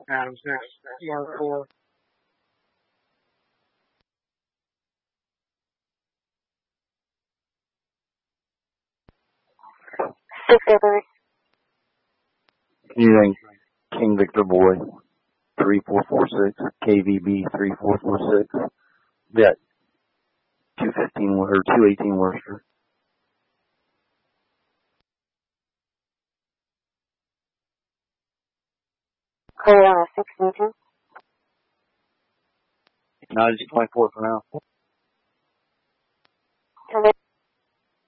Adams Nest, Mark 4. Anything King Victor Boy 3446, KVB 3446, vet 215 or 218 Worcester. Clear on a 6 meter. No, just 24 for now.